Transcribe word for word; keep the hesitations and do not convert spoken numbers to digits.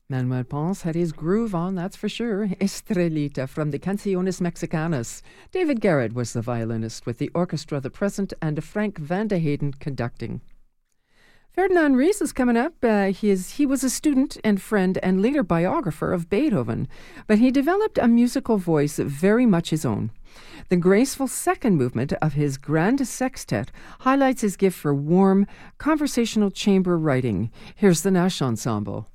Manuel Ponce had his groove on, that's for sure. Estrelita from the Canciones Mexicanas. David Garrett was the violinist with the orchestra the present and Frank Van de Hayden conducting. Ferdinand Ries is coming up. Uh, he, is, he was a student and friend and later biographer of Beethoven, but he developed a musical voice very much his own. The graceful second movement of his Grand Sextet highlights his gift for warm, conversational chamber writing. Here's the Nash Ensemble.